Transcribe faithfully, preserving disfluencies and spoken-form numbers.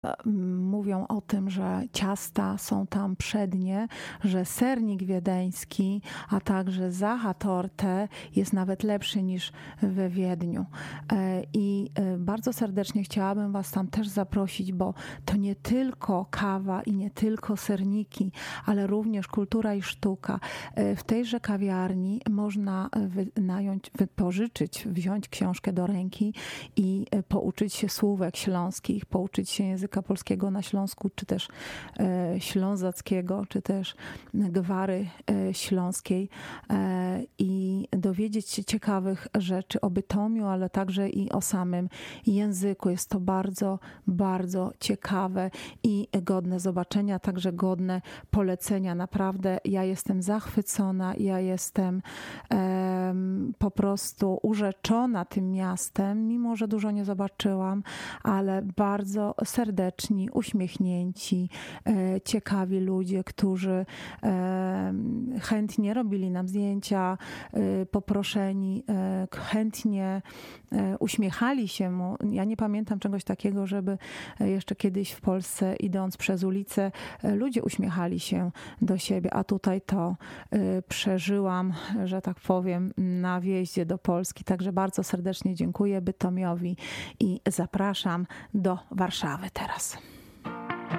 Mówią o tym, że ciasta są tam przednie, że sernik wiedeński, a także Zaha Torte jest nawet lepszy niż we Wiedniu. I bardzo serdecznie chciałabym Was tam też zaprosić, bo to nie tylko kawa i nie tylko serniki, ale również kultura i sztuka. W tejże kawiarni można wynająć, wypożyczyć, wziąć książkę do ręki i pouczyć się słówek śląskich, pouczyć się języka polskiego na Śląsku, czy też e, ślązackiego, czy też gwary e, śląskiej e, i dowiedzieć się ciekawych rzeczy o Bytomiu, ale także i o samym języku. Jest to bardzo, bardzo ciekawe i godne zobaczenia, także godne polecenia. Naprawdę ja jestem zachwycona, ja jestem e, po prostu urzeczona tym miastem, mimo że dużo nie zobaczyłam, ale bardzo serdecznie uśmiechnięci, ciekawi ludzie, którzy chętnie robili nam zdjęcia, poproszeni, chętnie uśmiechali się mu. Ja nie pamiętam czegoś takiego, żeby jeszcze kiedyś w Polsce, idąc przez ulicę, ludzie uśmiechali się do siebie, a tutaj to przeżyłam, że tak powiem, na wjeździe do Polski. Także bardzo serdecznie dziękuję Bytomiowi i zapraszam do Warszawy teraz.